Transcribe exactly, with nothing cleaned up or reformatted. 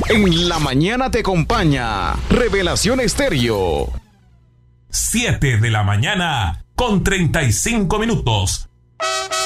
En la mañana te acompaña Revelación Estéreo. siete de la mañana con treinta y cinco minutos.